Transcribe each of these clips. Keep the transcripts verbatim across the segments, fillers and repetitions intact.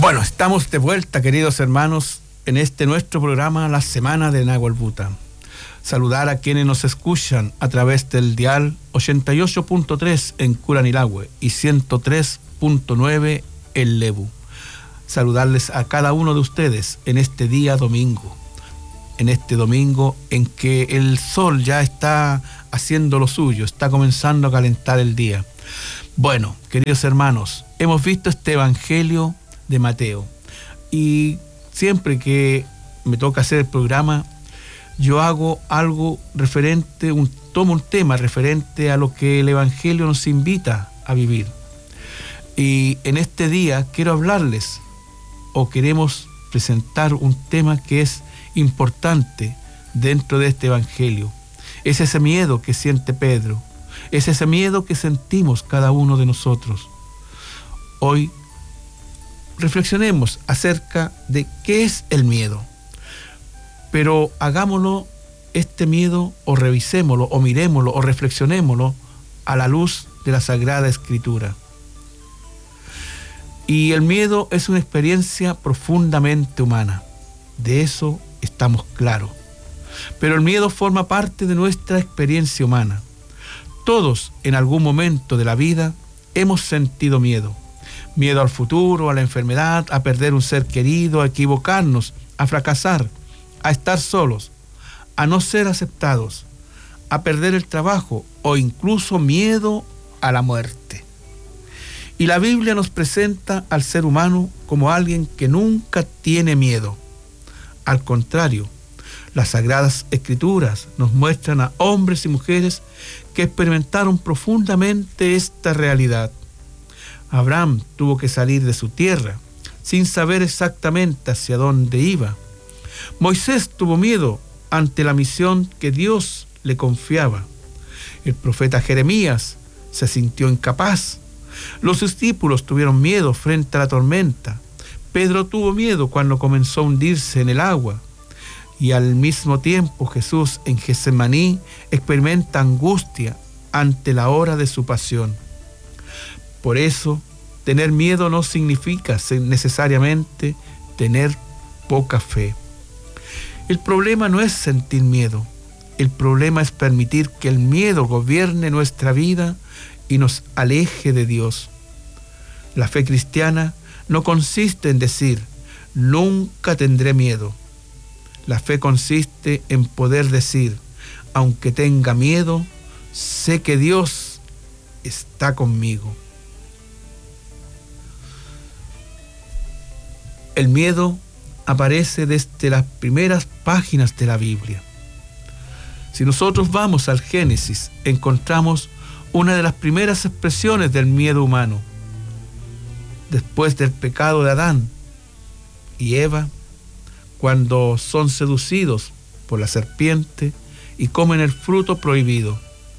Bueno, estamos de vuelta, queridos hermanos, en este nuestro programa, la Semana de Nahuel Buta. Saludar a quienes nos escuchan a través del dial ochenta y ocho punto tres en Curanilahue y ciento tres punto nueve en Lebu. Saludarles a cada uno de ustedes en este día domingo, en este domingo en que el sol ya está haciendo lo suyo, está comenzando a calentar el día. Bueno, queridos hermanos, hemos visto este Evangelio de Mateo y siempre que me toca hacer el programa yo hago algo referente, un, tomo un tema referente a lo que el Evangelio nos invita a vivir. Y en este día quiero hablarles o queremos presentar un tema que es importante dentro de este Evangelio. Es ese miedo que siente Pedro, es ese miedo que sentimos cada uno de nosotros. Hoy reflexionemos acerca de qué es el miedo, pero hagámoslo, este miedo, o revisémoslo, o mirémoslo, o reflexionémoslo a la luz de la Sagrada Escritura. Y el miedo es una experiencia profundamente humana, de eso estamos claros. Pero el miedo forma parte de nuestra experiencia humana. Todos en algún momento de la vida hemos sentido miedo. Miedo al futuro, a la enfermedad, a perder un ser querido, a equivocarnos, a fracasar, a estar solos, a no ser aceptados, a perder el trabajo o incluso miedo a la muerte. Y la Biblia nos presenta al ser humano como alguien que nunca tiene miedo. Al contrario, las Sagradas Escrituras nos muestran a hombres y mujeres que experimentaron profundamente esta realidad. Abraham tuvo que salir de su tierra sin saber exactamente hacia dónde iba. Moisés tuvo miedo ante la misión que Dios le confiaba. El profeta Jeremías se sintió incapaz. Los discípulos tuvieron miedo frente a la tormenta. Pedro tuvo miedo cuando comenzó a hundirse en el agua. Y al mismo tiempo Jesús en Getsemaní experimenta angustia ante la hora de su pasión. Por eso, tener miedo no significa necesariamente tener poca fe. El problema no es sentir miedo. El problema es permitir que el miedo gobierne nuestra vida y nos aleje de Dios. La fe cristiana no consiste en decir, nunca tendré miedo. La fe consiste en poder decir, aunque tenga miedo, sé que Dios está conmigo. El miedo aparece desde las primeras páginas de la Biblia. Si nosotros vamos al Génesis, encontramos una de las primeras expresiones del miedo humano. Después del pecado de Adán y Eva, cuando son seducidos por la serpiente y comen el fruto prohibido.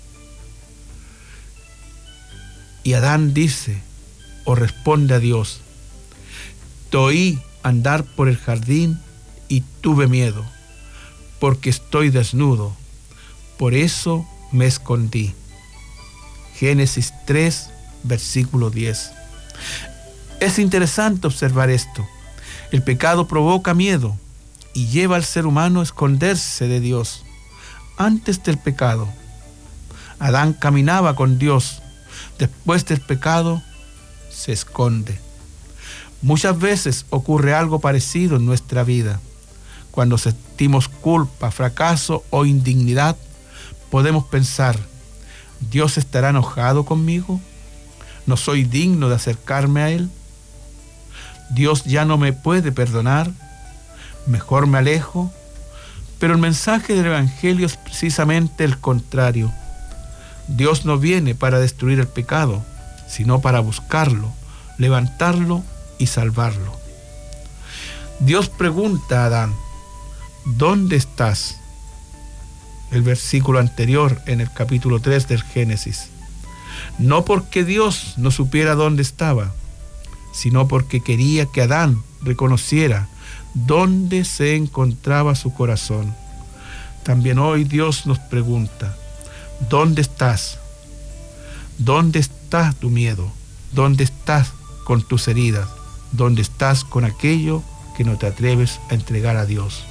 Y Adán dice o responde a Dios, te oí andar por el jardín y tuve miedo, porque estoy desnudo, por eso me escondí. Génesis tres, versículo diez. Es interesante observar esto. El pecado provoca miedo y lleva al ser humano a esconderse de Dios. Antes del pecado, Adán caminaba con Dios. Después del pecado, se esconde. Muchas veces ocurre algo parecido en nuestra vida. Cuando sentimos culpa, fracaso o indignidad, podemos pensar, ¿Dios estará enojado conmigo? ¿No soy digno de acercarme a Él? ¿Dios ya no me puede perdonar? ¿Mejor me alejo? Pero el mensaje del Evangelio es precisamente el contrario. Dios no viene para destruir el pecado, sino para buscarlo, levantarlo y salvarlo. Dios pregunta a Adán, ¿dónde estás? El versículo anterior en el capítulo tres del Génesis. No porque Dios no supiera dónde estaba, sino porque quería que Adán reconociera dónde se encontraba su corazón. También hoy Dios nos pregunta, ¿dónde estás? ¿Dónde está tu miedo? ¿Dónde estás con tus heridas? ¿Dónde estás con aquello que no te atreves a entregar a Dios?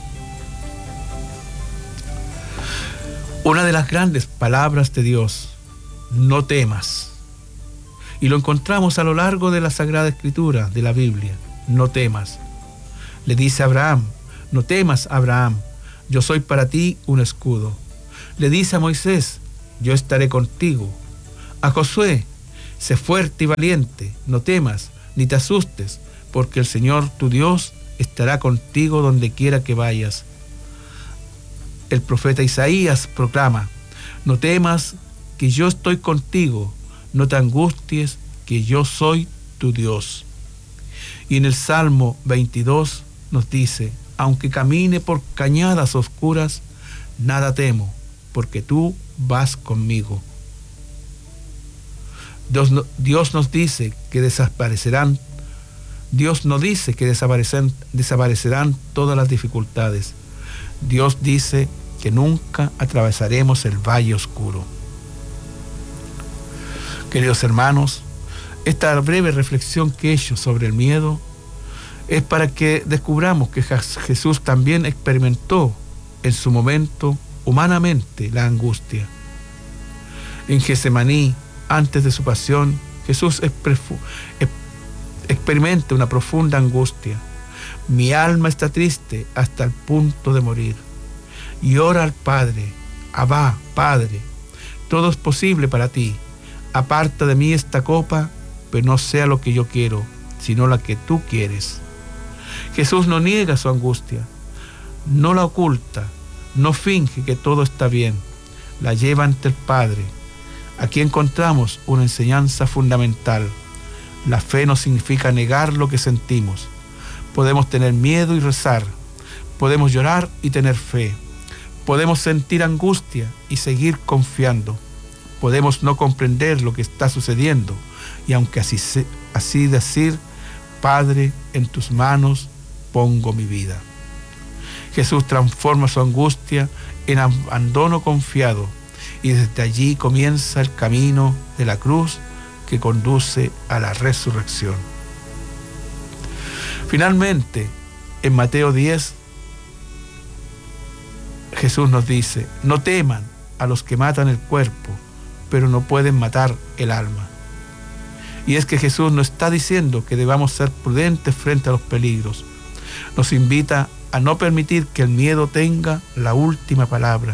Una de las grandes palabras de Dios, no temas. Y lo encontramos a lo largo de la Sagrada Escritura, de la Biblia. No temas. Le dice a Abraham, no temas, Abraham, yo soy para ti un escudo. Le dice a Moisés, yo estaré contigo. A Josué, sé fuerte y valiente, no temas, ni te asustes, porque el Señor tu Dios estará contigo donde quiera que vayas. El profeta Isaías proclama, no temas, que yo estoy contigo, no te angusties, que yo soy tu Dios. Y en el Salmo veintidós nos dice, aunque camine por cañadas oscuras, nada temo, porque tú vas conmigo. Dios, no, Dios nos dice que desaparecerán, Dios no dice que desaparecerán, desaparecerán todas las dificultades. Dios dice que nunca atravesaremos el valle oscuro. Queridos hermanos, esta breve reflexión que he hecho sobre el miedo es para que descubramos que Jesús también experimentó en su momento humanamente la angustia. En Getsemaní, antes de su pasión, Jesús experimenta una profunda angustia. Mi alma está triste hasta el punto de morir. Y ora al Padre, Abba, Padre, todo es posible para ti. Aparta de mí esta copa, pero no sea lo que yo quiero, sino la que tú quieres. Jesús no niega su angustia, no la oculta, no finge que todo está bien, la lleva ante el Padre. Aquí encontramos una enseñanza fundamental. La fe no significa negar lo que sentimos. Podemos tener miedo y rezar, podemos llorar y tener fe, podemos sentir angustia y seguir confiando. Podemos no comprender lo que está sucediendo y aunque así, así decir, Padre, en tus manos pongo mi vida. Jesús transforma su angustia en abandono confiado y desde allí comienza el camino de la cruz que conduce a la resurrección. Finalmente, en Mateo diez, Jesús nos dice, no teman a los que matan el cuerpo, pero no pueden matar el alma. Y es que Jesús nos está diciendo que debamos ser prudentes frente a los peligros. Nos invita a no permitir que el miedo tenga la última palabra.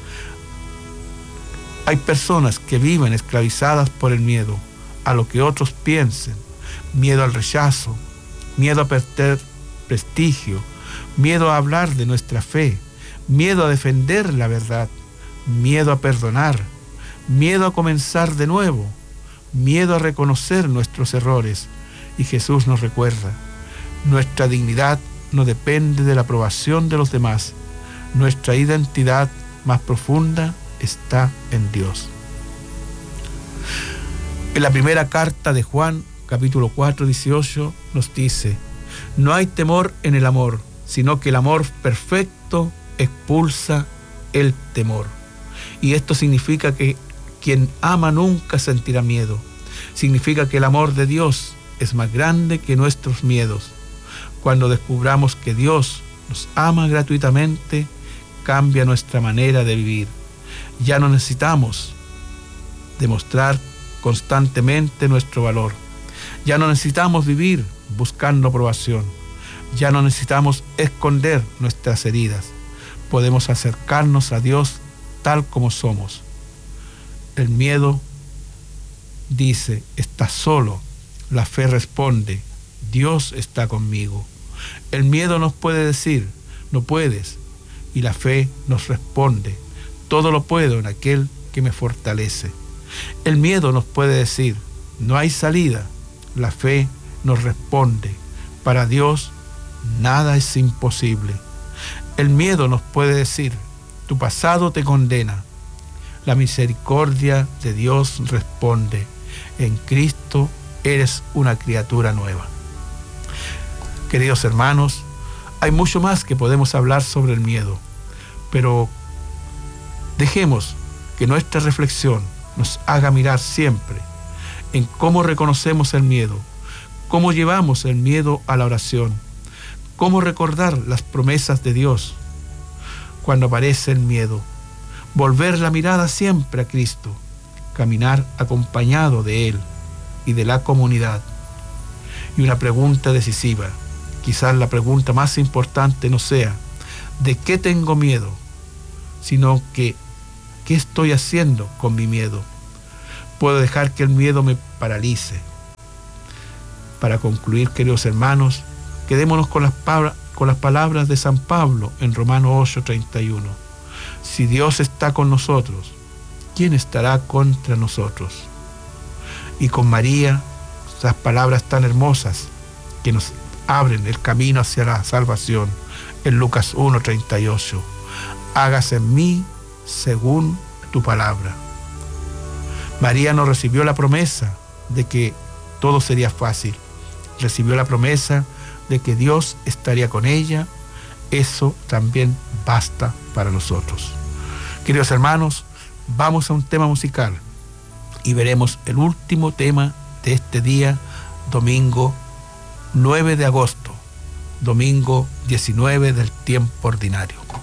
Hay personas que viven esclavizadas por el miedo, a lo que otros piensen, miedo al rechazo, miedo a perder prestigio, miedo a hablar de nuestra fe, miedo a defender la verdad, miedo a perdonar, miedo a comenzar de nuevo, miedo a reconocer nuestros errores. Y Jesús nos recuerda, nuestra dignidad no depende de la aprobación de los demás, nuestra identidad más profunda está en Dios. En la primera carta de Juan, capítulo cuatro, dieciocho, nos dice, no hay temor en el amor, sino que el amor perfecto expulsa el temor. Y esto significa que quien ama nunca sentirá miedo. Significa que el amor de Dios es más grande que nuestros miedos. Cuando descubramos que Dios nos ama gratuitamente, cambia nuestra manera de vivir. Ya no necesitamos demostrar constantemente nuestro valor. Ya no necesitamos vivir buscando aprobación. Ya no necesitamos esconder nuestras heridas. Podemos acercarnos a Dios tal como somos. El miedo dice, estás solo. La fe responde, Dios está conmigo. El miedo nos puede decir, no puedes. Y la fe nos responde, todo lo puedo en aquel que me fortalece. El miedo nos puede decir, no hay salida. La fe nos responde, para Dios nada es imposible. El miedo nos puede decir, tu pasado te condena. La misericordia de Dios responde, en Cristo eres una criatura nueva. Queridos hermanos, hay mucho más que podemos hablar sobre el miedo, pero dejemos que nuestra reflexión nos haga mirar siempre en cómo reconocemos el miedo, ¿Cómo llevamos el miedo a la oración? ¿Cómo recordar las promesas de Dios cuando aparece el miedo? Volver la mirada siempre a Cristo, caminar acompañado de Él y de la comunidad. Y una pregunta decisiva, quizás la pregunta más importante no sea ¿de qué tengo miedo?, sino que ¿qué estoy haciendo con mi miedo? Puedo dejar que el miedo me paralice. Para concluir, queridos hermanos, quedémonos con las, con las palabras de San Pablo en Romanos ocho treinta y uno. Si Dios está con nosotros, ¿quién estará contra nosotros? Y con María, esas palabras tan hermosas que nos abren el camino hacia la salvación, en Lucas uno treinta y ocho. Hágase en mí según tu palabra. María no recibió la promesa de que todo sería fácil. Recibió la promesa de que Dios estaría con ella. Eso también basta para nosotros. Queridos hermanos, vamos a un tema musical y veremos el último tema de este día, domingo nueve de agosto, domingo diecinueve del tiempo ordinario.